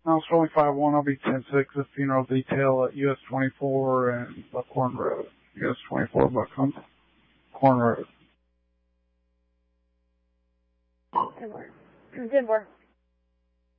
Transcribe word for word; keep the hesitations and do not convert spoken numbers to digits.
No, it's only five one. I'll be ten six. The funeral detail at U S twenty-four and Buckhorn Road. U S twenty-four Buckhorn Road. ten four. ten four.